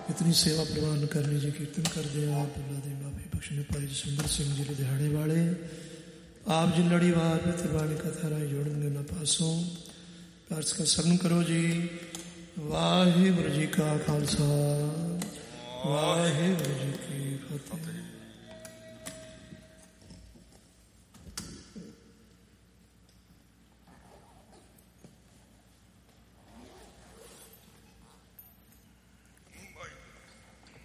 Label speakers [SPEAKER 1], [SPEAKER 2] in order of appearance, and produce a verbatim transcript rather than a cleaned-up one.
[SPEAKER 1] इतनी सेवा प्रवान करनी जी। कीर्तन करते आप अल्लाह दे माफी बख्शने भाई जसविंदर सिंह जी लुधियाने वाले आप जी लड़ीवार में बाणी कथा राही जोड़नगे उन्होंने पासों पार्स का सगन करो जी। वाहिगुरू जी का खालसा वाहिगुरू जी की फतेह।